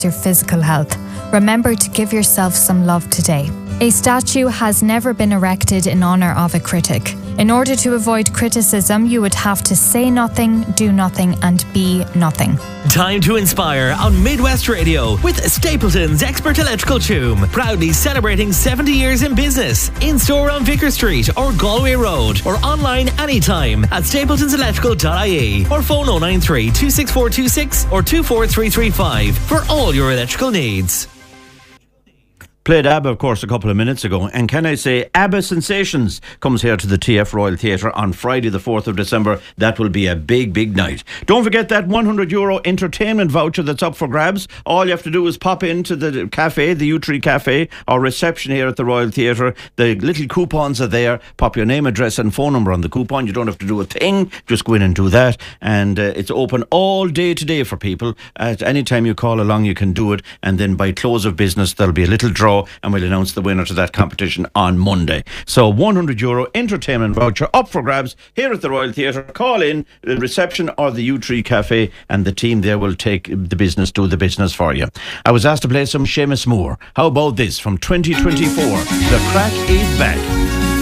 your physical health. Remember to give yourself some love today. A statue has never been erected in honour of a critic. In order to avoid criticism, you would have to say nothing, do nothing, and be nothing. Time to inspire on Midwest Radio with Stapleton's Expert Electrical Tomb. Proudly celebrating 70 years in business. In store on Vicar Street or Galway Road, or online anytime at stapletonselectrical.ie, or phone 093 26426 or 24335 for all your electrical needs. Played ABBA, of course, a couple of minutes ago. And can I say, ABBA Sensations comes here to the TF Royal Theatre on Friday the 4th of December. That will be a big, big night. Don't forget that €100 entertainment voucher that's up for grabs. All you have to do is pop into the cafe, the U-Tree Cafe, or reception here at the Royal Theatre. The little coupons are there. Pop your name, address and phone number on the coupon. You don't have to do a thing. Just go in and do that. And it's open all day today for people. At any time you call along, you can do it. And then by close of business, there'll be a little draw, and we'll announce the winner to that competition on Monday. So €100 entertainment voucher up for grabs here at the Royal Theatre. Call in the reception or the U-Tree Cafe, and the team there will take the business, do the business for you. I was asked to play some Seamus Moore. How about this from 2024? The Crack is back.